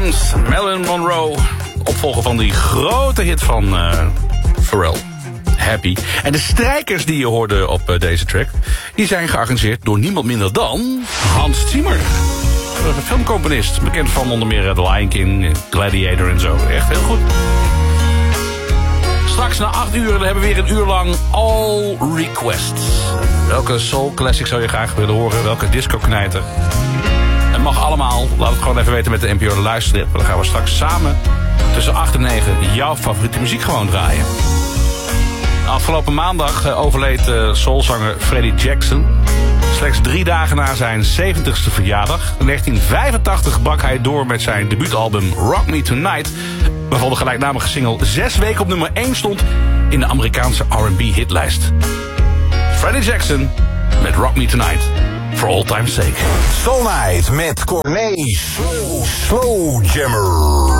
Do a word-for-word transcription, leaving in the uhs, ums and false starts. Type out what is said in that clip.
James, Marilyn Monroe. Opvolger van die grote hit van uh, Pharrell. Happy. En de strijkers die je hoorde op uh, deze track, die zijn gearrangeerd door niemand minder dan Hans Zimmer. Een filmcomponist, bekend van onder meer The Lion King, Gladiator en zo. Echt heel goed. Straks na acht uur hebben we weer een uur lang All Requests. Welke soul classic zou je graag willen horen? Welke disco-knijter? Het mag allemaal. Laat het gewoon even weten met de N P O Luisterstrip. Dan gaan we straks samen tussen acht en negen jouw favoriete muziek gewoon draaien. Afgelopen maandag overleed uh, soulzanger Freddie Jackson. Slechts drie dagen na zijn zeventigste verjaardag. In negentien vijfentachtig brak hij door met zijn debuutalbum Rock Me Tonight, waarvan de gelijknamige single zes weken op nummer één stond in de Amerikaanse R en B hitlijst. Freddie Jackson met Rock Me Tonight, for all time's sake. Soul Night met Corné Slow, Slow Jammer.